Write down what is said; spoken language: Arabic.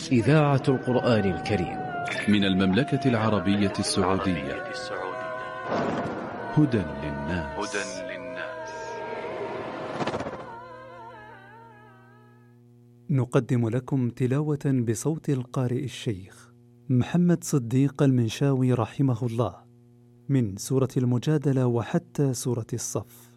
إذاعة القرآن الكريم من المملكة العربية السعودية. هدى للناس. نقدم لكم تلاوة بصوت القارئ الشيخ محمد صديق المنشاوي رحمه الله من سورة المجادلة وحتى سورة الصف.